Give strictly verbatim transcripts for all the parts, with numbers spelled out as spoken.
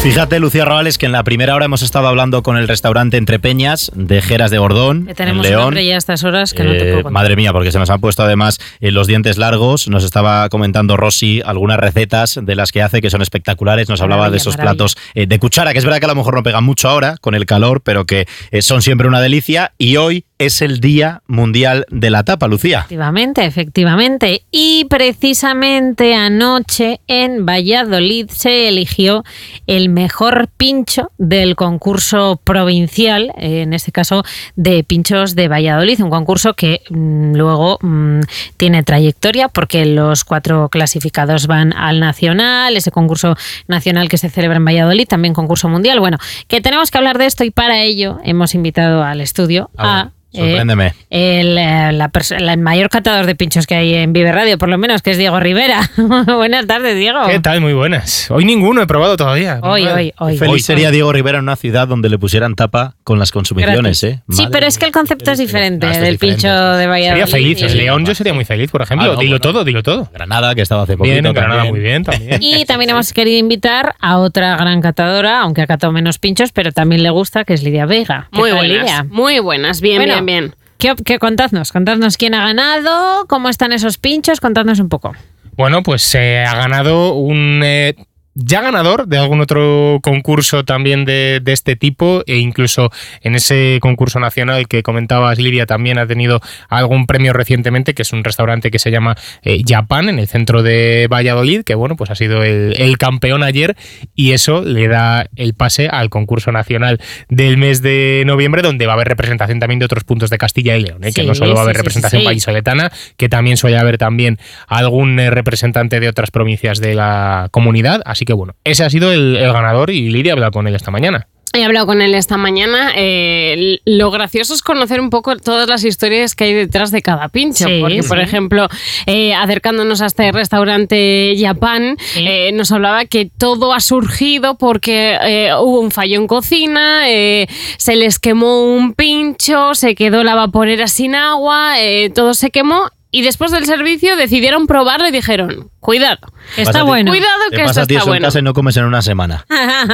Fíjate, Lucía Rabales, que en la primera hora hemos estado hablando con el restaurante Entre Peñas de Jeras de Bordón, que tenemos en León. Hambre ya a estas horas que eh, no te puedo contar. Madre mía, porque se nos han puesto además eh, los dientes largos. Nos estaba comentando Rosy algunas recetas de las que hace que son espectaculares. Nos hablaba maravilla, de esos maravilla. platos eh, de cuchara, que es verdad que a lo mejor no pegan mucho ahora con el calor, pero que eh, son siempre una delicia. Y hoy es el Día Mundial de la Tapa, Lucía. Efectivamente, efectivamente. Y precisamente anoche en Valladolid se eligió el mejor pincho del concurso provincial, en este caso de pinchos de Valladolid, un concurso que mmm, luego mmm, tiene trayectoria porque los cuatro clasificados van al nacional, ese concurso nacional que se celebra en Valladolid, también concurso mundial. Bueno, que tenemos que hablar de esto y para ello hemos invitado al estudio a... a Sorpréndeme. Eh, el, la perso- el mayor catador de pinchos que hay en Vive Radio, por lo menos, que es Diego Rivera. Buenas tardes, Diego. ¿Qué tal? Muy buenas. Hoy ninguno he probado todavía. Hoy, hoy, hoy. Feliz hoy, sería hoy. Diego Rivera en una ciudad donde le pusieran tapa con las consumiciones, ¿eh? Sí, Madre pero es que el concepto es diferente no, es del diferente. pincho de Valladolid. Sería feliz. Y... En León yo sería muy feliz, por ejemplo. Ah, no, dilo bueno. todo, dilo todo. Granada, que estaba hace poquito. Bien, en Granada también. muy bien también. Y también hemos querido invitar a otra gran catadora, aunque ha catado menos pinchos, pero también le gusta, que es Lidia Vega. Muy tal, buenas, Lidia? muy buenas, bien, Bueno, bien, bien. ¿Qué, qué, contadnos, contadnos quién ha ganado, cómo están esos pinchos, contadnos un poco. Bueno, pues eh, ha ganado un... Eh, ya ganador de algún otro concurso también de, de este tipo, e incluso en ese concurso nacional que comentabas, Lidia, también ha tenido algún premio recientemente, que es un restaurante que se llama eh, Japan, en el centro de Valladolid, que bueno, pues ha sido el, el campeón ayer, y eso le da el pase al concurso nacional del mes de noviembre, donde va a haber representación también de otros puntos de Castilla y León, ¿eh? Sí, que no solo va a haber sí, sí, representación sí. vallisoletana, que también suele haber también algún eh, representante de otras provincias de la comunidad, así que bueno, ese ha sido el, el ganador y Lidia ha hablado con él esta mañana. He hablado con él esta mañana. Eh, lo gracioso es conocer un poco todas las historias que hay detrás de cada pincho. Sí, porque, sí. por ejemplo, eh, acercándonos a este restaurante Japan, Sí. eh, nos hablaba que todo ha surgido porque eh, hubo un fallo en cocina, eh, se les quemó un pincho, se quedó la vaporera sin agua, eh, todo se quemó. Y después del servicio decidieron probarlo y dijeron, cuidado, Está Pasa a ti- bueno. cuidado Te que esto pasa a ti está eso en bueno. casa y no comes en una semana.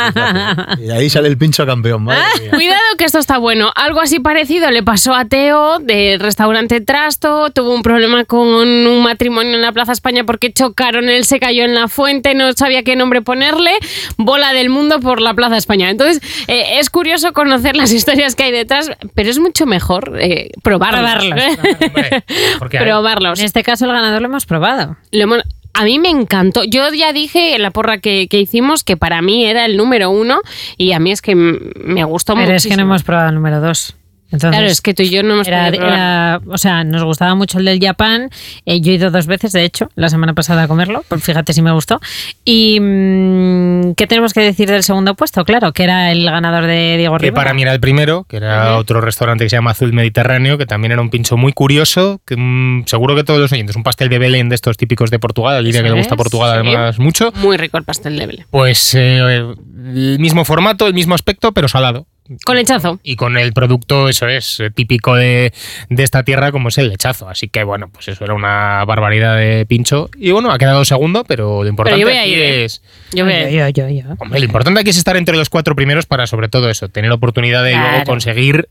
Y de ahí sale el pincho campeón, madre mía. Cuidado que esto está bueno. Algo así parecido le pasó a Teo del restaurante Trasto. Tuvo un problema con un matrimonio en la Plaza España porque chocaron, él se cayó en la fuente, no sabía qué nombre ponerle. Bola del mundo por la Plaza España. Entonces, eh, es curioso conocer las historias que hay detrás, pero es mucho mejor eh, probarlos. Probarlos. Hombre, porque hay- Probarlos. En este caso el ganador lo hemos probado. Lo hemos- A mí me encantó. Yo ya dije en la porra que, que hicimos que para mí era el número uno y a mí es que m- me gustó mucho. Pero es que no hemos probado el número dos. Entonces, Claro, es que tú y yo no hemos era, podido probar. era- o sea, nos gustaba mucho el del Japan. Eh, yo he ido dos veces, de hecho, la semana pasada a comerlo. Pues fíjate si me gustó. Y mm, ¿qué tenemos que decir del segundo puesto? Claro, que era el ganador de Diego que Rivera. para mí era el primero, que era Ujú. otro restaurante que se llama Azul Mediterráneo, que también era un pincho muy curioso, que mm, seguro que todos los oyentes, un pastel de Belén de estos típicos de Portugal, a Lidia Eso que le gusta es, Portugal sí. además mucho, Muy rico el pastel de Belén. pues eh, el mismo formato, el mismo aspecto, pero salado. Con lechazo. Y con el producto, eso es, eh, típico de, de esta tierra, como es el lechazo. Así que, bueno, pues eso era una barbaridad de pincho. Y bueno, ha quedado segundo, pero lo importante yo voy a aquí ir, ¿eh? es... Yo veo. Yo, yo, yo, yo. Hombre, lo importante aquí es estar entre los cuatro primeros para, sobre todo eso, tener oportunidad de Claro. luego conseguir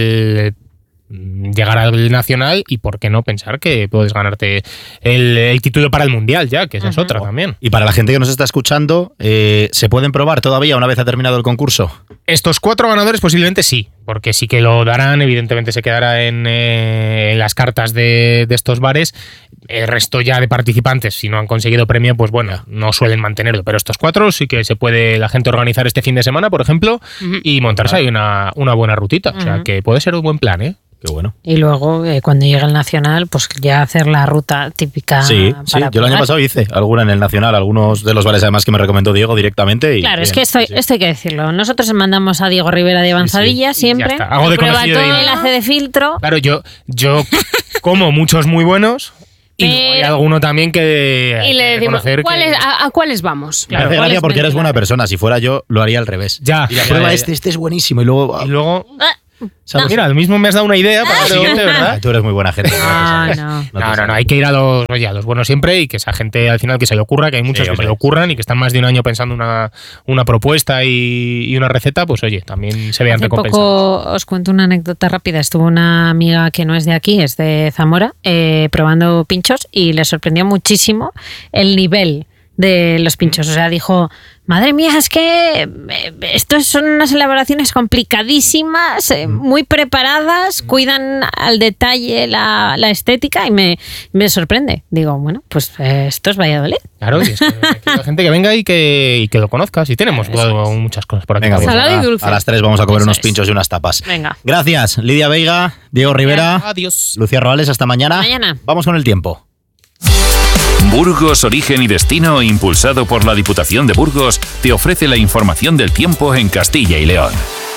el mm, llegar al nacional y, ¿por qué no pensar que puedes ganarte el, el título para el mundial ya? Que esa es Ujú. otra también. Y para la gente que nos está escuchando, eh, ¿se pueden probar todavía una vez ha terminado el concurso? Estos cuatro ganadores posiblemente sí, porque sí que lo darán, evidentemente se quedará en, eh, en las cartas de, de estos bares. El resto ya de participantes, si no han conseguido premio, pues bueno, no suelen mantenerlo. Pero estos cuatro sí que se puede la gente organizar este fin de semana, por ejemplo, Ujú. y montarse ahí una, una buena rutita. O sea, Ujú. que puede ser un buen plan, ¿eh? Qué bueno. Y luego, eh, cuando llegue el nacional, pues ya hacer la ruta típica. Sí, sí. para Yo el año probar. pasado hice alguna en el Nacional, algunos de los bares además que me recomendó Diego directamente. Y Claro, es bien, que esto, sí, sí. esto hay que decirlo. Nosotros mandamos a Diego Rivera de avanzadilla Sí, sí, y ya siempre. está. Hago de Prueba conocido todo, de- él hace de filtro. Claro, yo, yo como muchos muy buenos y Pero- luego hay alguno también que hay Y le que decimos, reconocer que- ¿cuáles- a, a cuáles vamos? Me hace ¿cuál gracia es porque eres mentira? buena persona. Si fuera yo, lo haría al revés. Ya, Y la ya, prueba ya, este, ya. este es buenísimo. Y luego. Y luego... Ah, ¿Sabes? No. Mira, lo mismo me has dado una idea para el siguiente, ¿verdad? Tú eres muy buena gente. No, no. No, no, no, no, hay que ir a los, oye, a los buenos siempre y que esa gente al final que se le ocurra, que hay muchos sí, que hombre. se le ocurran y que están más de un año pensando una, una propuesta y, y una receta, pues oye, también se vean Hace recompensados. Poco os cuento una anécdota rápida. Estuvo una amiga que no es de aquí, es de Zamora, eh, probando pinchos y le sorprendió muchísimo el nivel de los pinchos. O sea, dijo, madre mía, es que estos son unas elaboraciones complicadísimas, eh, muy preparadas, cuidan al detalle la, la estética y me, me sorprende. Digo, bueno, pues eh, esto es Valladolid. Claro, y es que hay gente que venga y que, y que lo conozca. Si tenemos bueno, muchas cosas por aquí. Venga, pues a, y dulce. A las tres vamos a comer Eso unos es. pinchos y unas tapas. Venga. Gracias, Lidia Veiga, Diego Rivera. Adiós. Lucía Roales, hasta mañana. Hasta mañana. Vamos con el tiempo. Burgos, Origen y Destino, impulsado por la Diputación de Burgos, te ofrece la información del tiempo en Castilla y León.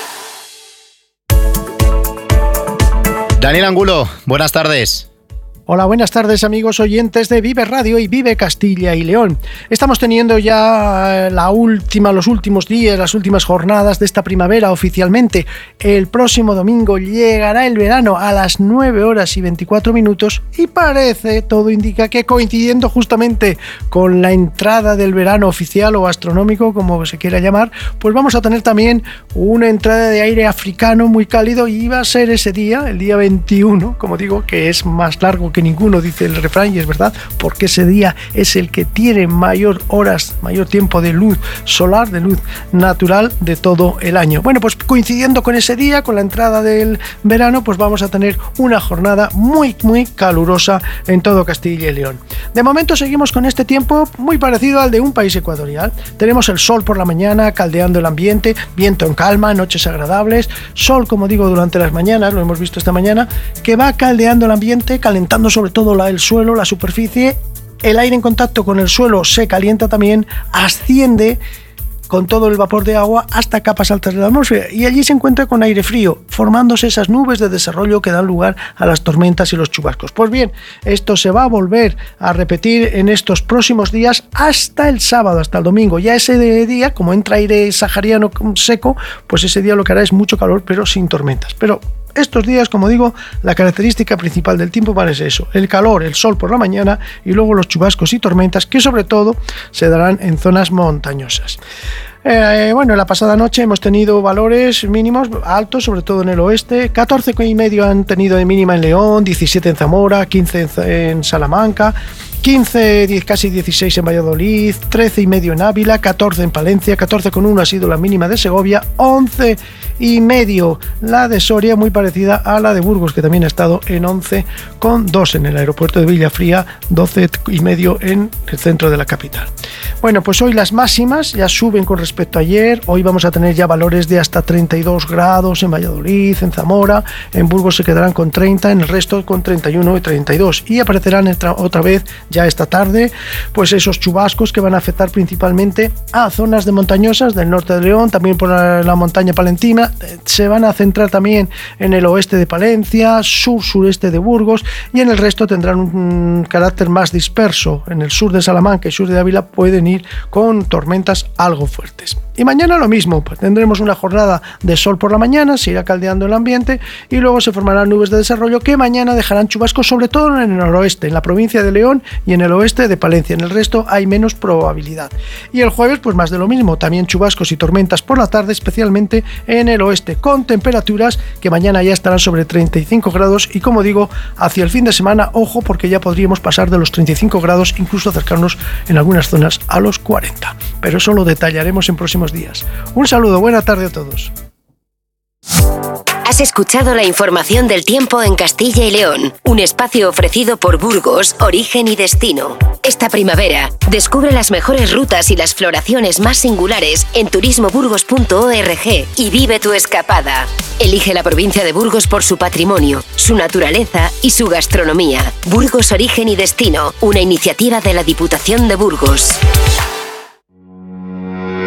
Daniel Angulo, buenas tardes. Hola, buenas tardes amigos oyentes de Vive Radio y Vive Castilla y León. Estamos teniendo ya la última, los últimos días, las últimas jornadas de esta primavera oficialmente. El próximo domingo llegará el verano a las nueve horas y veinticuatro minutos y parece, todo indica que coincidiendo justamente con la entrada del verano oficial o astronómico, como se quiera llamar, pues vamos a tener también una entrada de aire africano muy cálido y va a ser ese día, el día veintiuno, como digo, que es más largo que que ninguno, dice el refrán, y es verdad, porque ese día es el que tiene mayor horas, mayor tiempo de luz solar, de luz natural de todo el año. Bueno, pues coincidiendo con ese día, con la entrada del verano, pues vamos a tener una jornada muy, muy calurosa en todo Castilla y León. De momento seguimos con este tiempo muy parecido al de un país ecuatorial. Tenemos el sol por la mañana, caldeando el ambiente, viento en calma, noches agradables, sol, como digo, durante las mañanas, lo hemos visto esta mañana, que va caldeando el ambiente, calentando sobre todo la, el suelo, la superficie, el aire en contacto con el suelo se calienta también, asciende con todo el vapor de agua hasta capas altas de la atmósfera y allí se encuentra con aire frío, formándose esas nubes de desarrollo que dan lugar a las tormentas y los chubascos. Pues bien, esto se va a volver a repetir en estos próximos días hasta el sábado, hasta el domingo. Ya ese día, como entra aire sahariano seco, pues ese día lo que hará es mucho calor, pero sin tormentas. Pero estos días, como digo, la característica principal del tiempo parece eso, el calor, el sol por la mañana y luego los chubascos y tormentas que sobre todo se darán en zonas montañosas. Eh, bueno, la pasada noche hemos tenido valores mínimos altos, sobre todo en el oeste. catorce y medio han tenido de mínima en León, diecisiete en Zamora, quince en Salamanca, quince, casi dieciséis en Valladolid, trece y medio en Ávila, catorce en Palencia, catorce coma uno ha sido la mínima de Segovia, once y medio la de Soria, muy parecida a la de Burgos, que también ha estado en once coma dos en el aeropuerto de Villafría, doce y medio en el centro de la capital. Bueno, pues hoy las máximas ya suben con respecto a ayer. Hoy vamos a tener ya valores de hasta treinta y dos grados en Valladolid, en Zamora, en Burgos se quedarán con treinta, en el resto con treinta y uno y treinta y dos, y aparecerán otra vez ya esta tarde pues esos chubascos que van a afectar principalmente a zonas de montañosas del norte de León, también por la, la montaña palentina. Se van a centrar también en el oeste de Palencia, sur sureste de Burgos, y en el resto tendrán un carácter más disperso. En el sur de Salamanca y sur de Ávila pueden ir con tormentas algo fuertes. Y mañana lo mismo, pues tendremos una jornada de sol por la mañana, se irá caldeando el ambiente y luego se formarán nubes de desarrollo que mañana dejarán chubascos, sobre todo en el noroeste, en la provincia de León y en el oeste de Palencia. En el resto hay menos probabilidad. Y el jueves pues más de lo mismo, también chubascos y tormentas por la tarde, especialmente en el oeste, con temperaturas que mañana ya estarán sobre treinta y cinco grados y, como digo, hacia el fin de semana, ojo, porque ya podríamos pasar de los treinta y cinco grados, incluso acercarnos en algunas zonas a los cuarenta. Pero eso lo detallaremos en próximos días. Un saludo, buena tarde a todos. Has escuchado la información del tiempo en Castilla y León, un espacio ofrecido por Burgos, Origen y Destino. Esta primavera, descubre las mejores rutas y las floraciones más singulares en turismo burgos punto org y vive tu escapada. Elige la provincia de Burgos por su patrimonio, su naturaleza y su gastronomía. Burgos, Origen y Destino, una iniciativa de la Diputación de Burgos.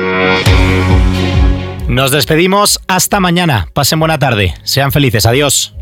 Nos despedimos hasta mañana. Pasen buena tarde. Sean felices. Adiós.